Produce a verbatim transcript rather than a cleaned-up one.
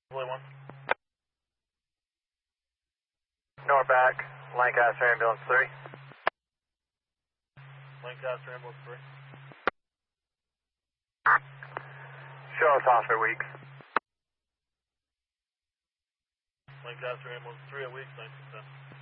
Blue one. Norback, Lancaster Ambulance three. Lancaster Ambulance three. Show us Oscar Weeks. Lancaster Ambulance three at Weeks, nineteen ten.